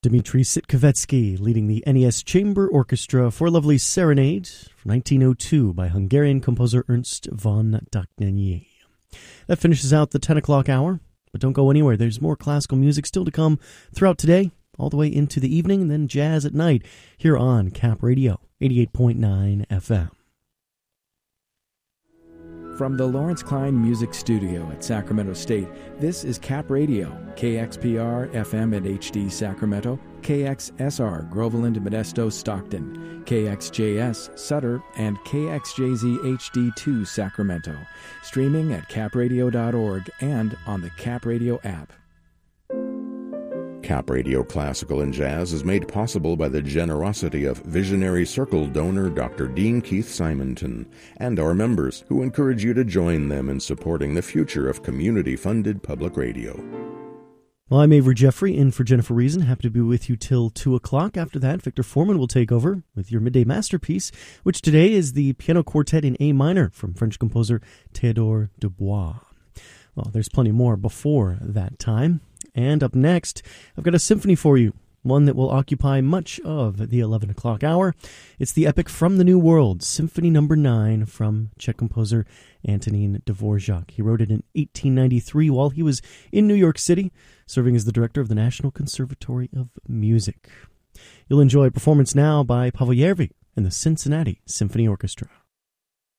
Dmitri Sitkovetsky leading the NES Chamber Orchestra for a lovely serenade from 1902 by Hungarian composer Ernst von Dohnányi. That finishes out the 10 o'clock hour, but don't go anywhere. There's more classical music still to come throughout today, all the way into the evening, and then jazz at night here on Cap Radio 88.9 FM. From the Lawrence Klein Music Studio at Sacramento State, this is Cap Radio, KXPR FM and HD Sacramento, KXSR Groveland, Modesto, Stockton, KXJS Sutter, and KXJZ HD2 Sacramento. Streaming at capradio.org and on the Cap Radio app. Cap Radio Classical and Jazz is made possible by the generosity of Visionary Circle donor Dr. Dean Keith Simonton and our members, who encourage you to join them in supporting the future of community-funded public radio. Well, I'm Avery Jeffrey, in for Jennifer Reason. Happy to be with you till 2 o'clock. After that, Victor Foreman will take over with your midday masterpiece, which today is the piano quartet in A minor from French composer Théodore Dubois. Well, there's plenty more before that time. And up next, I've got a symphony for you, one that will occupy much of the 11 o'clock hour. It's the epic From the New World, Symphony No. 9 from Czech composer Antonín Dvořák. He wrote it in 1893 while he was in New York City, serving as the director of the National Conservatory of Music. You'll enjoy a performance now by Pavel Järvi and the Cincinnati Symphony Orchestra.